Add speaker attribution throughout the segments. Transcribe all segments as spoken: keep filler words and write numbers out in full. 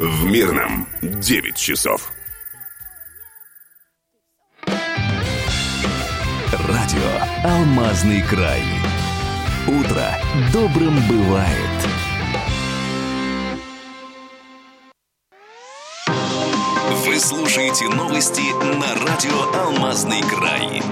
Speaker 1: В Мирном девять часов.
Speaker 2: Радио «Алмазный край». Утро добрым бывает. Вы слушаете новости на радио «Алмазный край».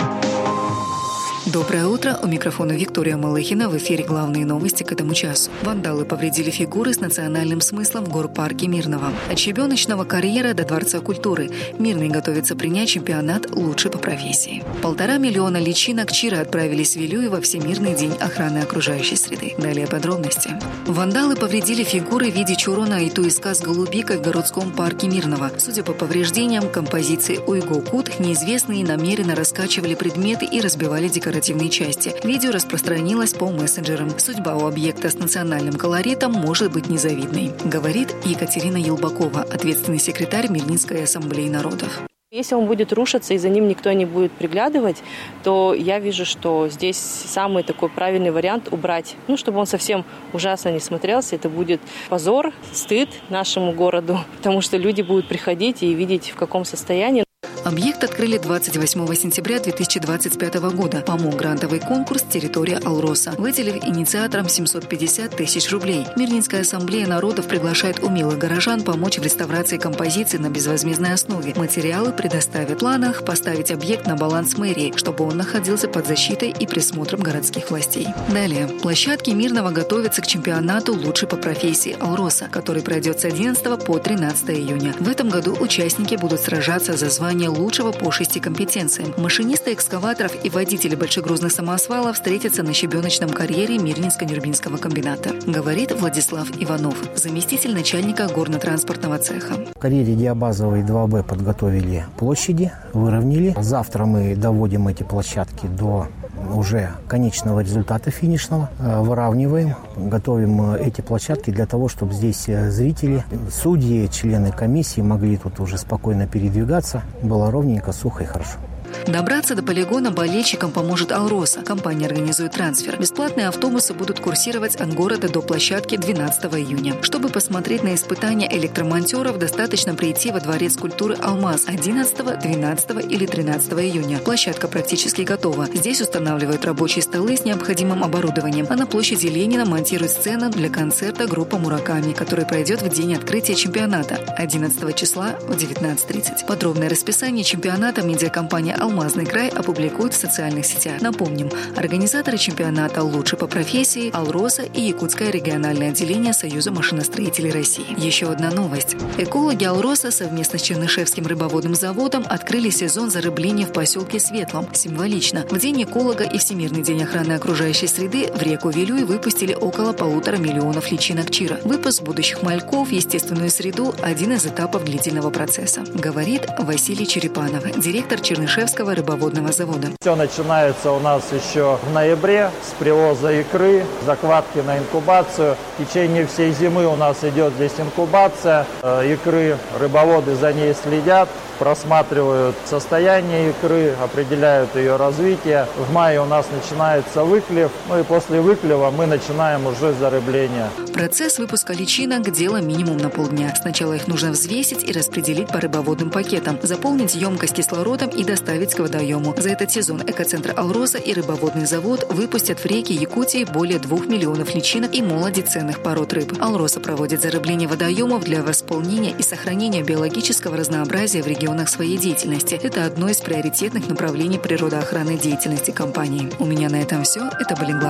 Speaker 3: Доброе утро. У микрофона Виктория Малыхина. В эфире главные новости к этому часу. Вандалы повредили фигуры с национальным смыслом в горпарке Мирного. От щебеночного карьера до Дворца культуры. Мирный готовится принять чемпионат «Лучший по профессии». Полтора миллиона личинок Чира отправились в Вилюй во Всемирный день охраны окружающей среды. Далее подробности. Вандалы повредили фигуры в виде чурона и туиска с голубикой в городском парке Мирного. Судя по повреждениям композиции «Уйго-Кут», неизвестные намеренно раскачивали предметы и разбивали декоративные части. Видео распространилось по мессенджерам. Судьба у объекта с национальным колоритом может быть незавидной, говорит Екатерина Елбакова, ответственный секретарь Мирнинской ассамблеи народов.
Speaker 4: Если он будет рушиться и за ним никто не будет приглядывать, то я вижу, что здесь самый такой правильный вариант убрать. Ну, чтобы он совсем ужасно не смотрелся. Это будет позор, стыд нашему городу, потому что люди будут приходить и видеть, в каком состоянии.
Speaker 3: Объект открыли двадцать восьмого сентября две тысячи двадцать пятого года. Помог грантовый конкурс «Территория Алроса», выделив инициаторам семьсот пятьдесят тысяч рублей. Мирнинская ассамблея народов приглашает умелых горожан помочь в реставрации композиции на безвозмездной основе. Материалы предоставят. В планах поставить объект на баланс мэрии, чтобы он находился под защитой и присмотром городских властей. Далее. Площадки Мирного готовятся к чемпионату «Лучший по профессии Алроса», который пройдет с одиннадцатого по тринадцатое июня. В этом году участники будут сражаться за звание лучшего по шести компетенциям. Машинисты экскаваторов и водители большегрузных самосвалов встретятся на щебеночном карьере Мирнинско-Нюрбинского комбината, говорит Владислав Иванов, заместитель начальника горно-транспортного цеха.
Speaker 5: В карьере диабазовой два бэ подготовили площади, выровняли. Завтра мы доводим эти площадки до уже конечного результата финишного, выравниваем, готовим эти площадки для того, чтобы здесь зрители, судьи, члены комиссии могли тут уже спокойно передвигаться. Было ровненько, сухо и хорошо.
Speaker 3: Добраться до полигона болельщикам поможет Алроса. Компания организует трансфер. Бесплатные автобусы будут курсировать от города до площадки двенадцатого июня. Чтобы посмотреть на испытания электромонтеров, достаточно прийти во Дворец культуры «Алмаз» одиннадцатого, двенадцатого или тринадцатого июня. Площадка практически готова. Здесь устанавливают рабочие столы с необходимым оборудованием, а на площади Ленина монтируют сцену для концерта группа «Мураками», который пройдет в день открытия чемпионата одиннадцатого числа в девятнадцать тридцать. Подробное расписание чемпионата медиакомпания «Алмазный край» опубликует в социальных сетях. Напомним, организаторы чемпионата «Лучший по профессии» Алроса и Якутское региональное отделение Союза машиностроителей России. Еще одна новость. Экологи Алроса совместно с Чернышевским рыбоводным заводом открыли сезон зарыбления в поселке Светлом. Символично. В День эколога и Всемирный день охраны окружающей среды в реку Вилюй выпустили около полутора миллионов личинок Чира. Выпуск будущих мальков в естественную среду – один из этапов длительного процесса, говорит Василий Черепанов, директор Чернышевского рыбоводного завода.
Speaker 6: Все начинается у нас еще в ноябре с привоза икры, закладки на инкубацию. В течение всей зимы у нас идет здесь инкубация икры. Рыбоводы за ней следят, просматривают состояние икры, определяют ее развитие. В мае у нас начинается выклев, ну и после выклева мы начинаем уже зарыбление.
Speaker 3: Процесс выпуска личинок – дело минимум на полдня. Сначала их нужно взвесить и распределить по рыбоводным пакетам, заполнить емкость кислородом и доставить к водоему. За этот сезон экоцентр Алроса и рыбоводный завод выпустят в реки Якутии более двух миллионов личинок и молоди ценных пород рыб. Алроса проводит зарыбление водоемов для восполнения и сохранения биологического разнообразия в регионах своей деятельности. Это одно из приоритетных направлений природоохранной деятельности компании. У меня на этом все. Это были главные